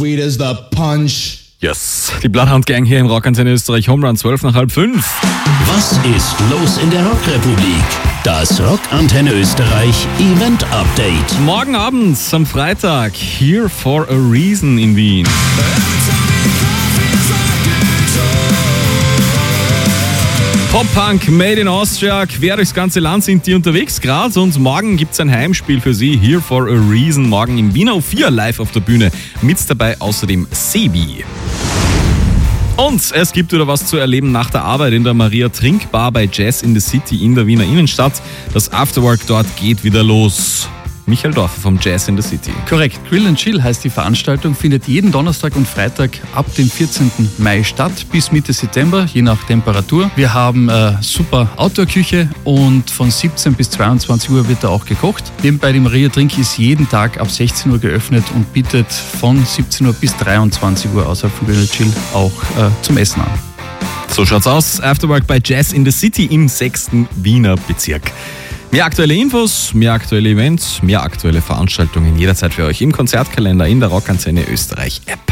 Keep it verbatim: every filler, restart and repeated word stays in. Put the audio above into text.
sweet as the punch. Yes. Die Bloodhound Gang hier im Rockantenne Österreich, Home Run zwölf nach halb fünf. Was ist los in der Rockrepublik? Das Rockantenne Österreich Event Update. Morgen Abend am Freitag, Here for a Reason in Wien. Pop-Punk Made in Austria, quer durchs ganze Land sind die unterwegs gerade und morgen gibt es ein Heimspiel für sie, Here for a Reason, morgen im Wiener O vier live auf der Bühne. Mit dabei außerdem Sebi. Und es gibt wieder was zu erleben nach der Arbeit in der Maria Trinkbar bei Jazz in the City in der Wiener Innenstadt. Das Afterwork dort geht wieder los. Michael Dorfer vom Jazz in the City. Korrekt. Grill and Chill heißt die Veranstaltung, findet jeden Donnerstag und Freitag ab dem vierzehnten Mai statt, bis Mitte September, je nach Temperatur. Wir haben äh, super Outdoor-Küche und von siebzehn bis zweiundzwanzig Uhr wird da auch gekocht. Nebenbei die Maria Trink ist jeden Tag ab sechzehn Uhr geöffnet und bietet von siebzehn Uhr bis dreiundzwanzig Uhr außerhalb von Grill and Chill auch äh, zum Essen an. So schaut's aus. Afterwork bei Jazz in the City im sechsten Wiener Bezirk. Mehr aktuelle Infos, mehr aktuelle Events, mehr aktuelle Veranstaltungen jederzeit für euch im Konzertkalender in der Rockantenne Österreich App.